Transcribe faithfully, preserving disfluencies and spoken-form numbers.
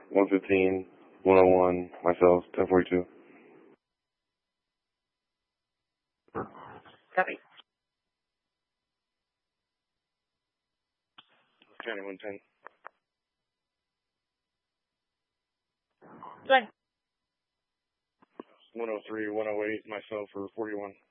one fifteen, one oh one, myself, ten forty-two. Copy. County one ten. Good. one oh three, one oh eight, myself for forty-one.